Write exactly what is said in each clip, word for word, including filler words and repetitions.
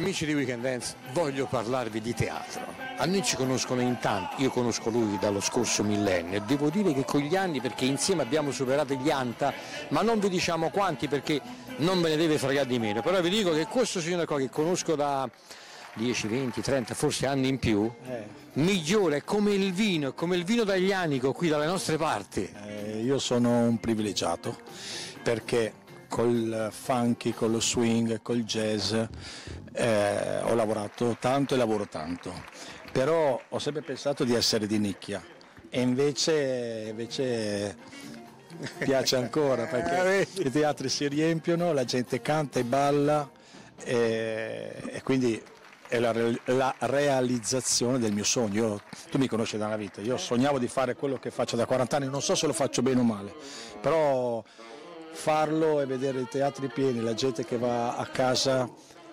Amici di Weekend Dance, voglio parlarvi di teatro. A noi ci conoscono in tanti, io conosco lui dallo scorso millennio e devo dire che con gli anni, perché insieme abbiamo superato gli anta, ma non vi diciamo quanti perché non me ne deve fregare di meno, però vi dico che questo signore qua che conosco da dieci, venti, trenta, forse anni in più, eh. migliore, è come il vino, è come il vino taglianico qui dalle nostre parti. Eh, io sono un privilegiato perché col funky, con lo swing, col jazz eh, ho lavorato tanto e lavoro tanto, però ho sempre pensato di essere di nicchia e invece, invece piace ancora perché i teatri si riempiono, la gente canta e balla e, e quindi è la, la realizzazione del mio sogno. Io, tu mi conosci da una vita, io sognavo di fare quello che faccio da quaranta anni, non so se lo faccio bene o male, però farlo e vedere i teatri pieni, la gente che va a casa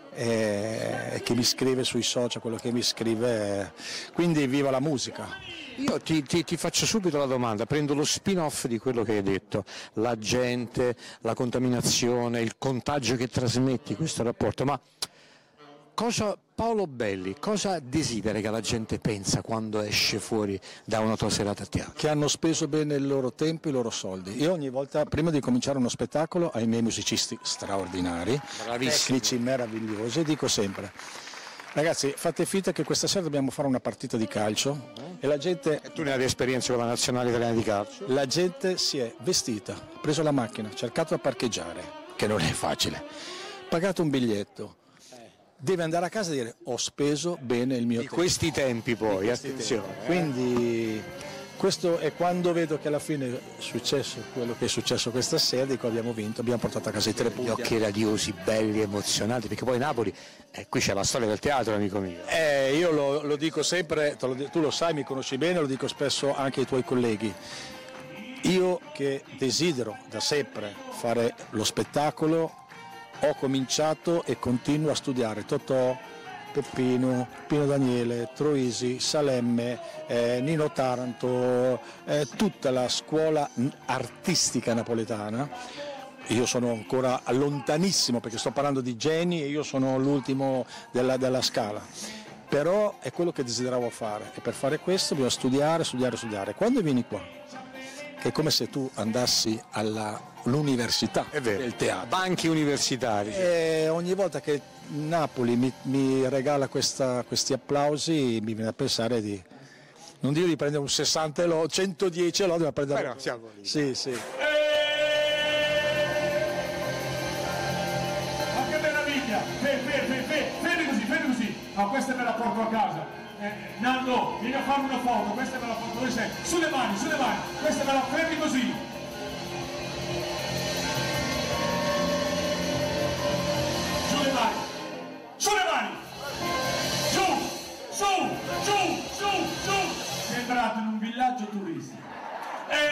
e eh, che mi scrive sui social, quello che mi scrive, eh. Quindi viva la musica. Io ti, ti, ti faccio subito la domanda, prendo lo spin-off di quello che hai detto, la gente, la contaminazione, il contagio che trasmetti, questo rapporto, ma cosa, Paolo Belli, cosa desideri che la gente pensa quando esce fuori da una tua serata a teatro? Che hanno speso bene il loro tempo e i loro soldi. Io ogni volta, prima di cominciare uno spettacolo, ai miei musicisti straordinari, bravissimi, tecnici meravigliosi, dico sempre: ragazzi, fate finta che questa sera dobbiamo fare una partita di calcio uh-huh. e la gente... E tu ne hai esperienza con la nazionale italiana di calcio? La gente si è vestita, preso la macchina, cercato da parcheggiare, che non è facile, pagato un biglietto, deve andare a casa e dire ho speso bene il mio di tempo. Questi tempi poi, questi attenzione. Tempi. Eh. Quindi questo è quando vedo che alla fine è successo quello che è successo questa sera, dico abbiamo vinto, abbiamo portato a casa i tre punti. Gli occhi radiosi, belli, emozionanti, perché poi Napoli, eh, qui c'è la storia del teatro, amico mio. Eh, io lo, lo dico sempre, lo, tu lo sai, mi conosci bene, lo dico spesso anche ai tuoi colleghi. Io che desidero da sempre fare lo spettacolo, ho cominciato e continuo a studiare Totò, Peppino, Pino Daniele, Troisi, Salemme, eh, Nino Taranto, eh, tutta la scuola artistica napoletana. Io sono ancora lontanissimo perché sto parlando di geni e io sono l'ultimo della, della scala, però è quello che desideravo fare e per fare questo bisogna studiare, studiare, studiare. Quando vieni qua, che è come se tu andassi all'università del teatro. Banchi universitari. E ogni volta che Napoli mi, mi regala questa, questi applausi mi viene a pensare di, non dire di prendere un sessanta lode, centodieci lode, ma prendere... Però siamo lì. Sì, sì. Ma che meraviglia! Fermi, fermi, fermi così, fermi così. No, questa me la porto a casa. Eh, Nando, vieni a farmi una foto, questa me la porto, dove sei? Sulle mani, sulle mani, questa me la fermi così. Sulle mani, sulle mani, giù, su, giù, su, giù. Sei entrato in un villaggio turistico.